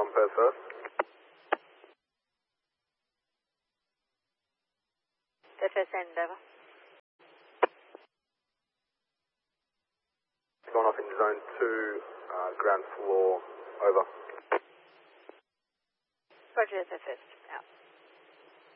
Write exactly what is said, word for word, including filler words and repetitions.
on Perth first. Perth first end, over. Going off in zone two, uh, ground floor, over. Roger, Perth first, out.